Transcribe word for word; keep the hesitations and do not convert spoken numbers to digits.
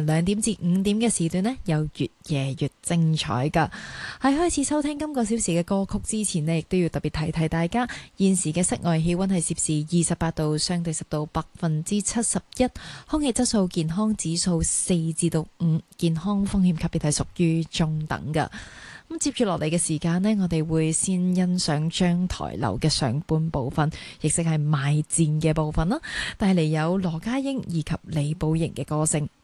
兩點至五點嘅時段呢，有越夜越精彩噶。喺開始收聽今個小時嘅歌曲之前呢，亦都要特別提提大家，現時嘅室外氣溫係攝氏二十八度，相對濕度百分之七十一，空氣質素健康指數四至到五，健康風險級別係屬於中等噶。咁接住落嚟嘅時間呢，我哋會先欣賞張台樓嘅上半部分，亦即係賣賤嘅部分啦。帶嚟有羅家英以及李寶瑩嘅歌聲。